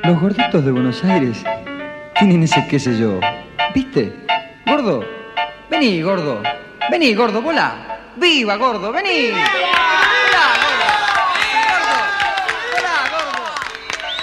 Los gorditos de Buenos Aires tienen ese qué sé yo. ¿Viste? Gordo, vení, gordo. Vení, gordo, volá. ¡Viva, gordo, vení!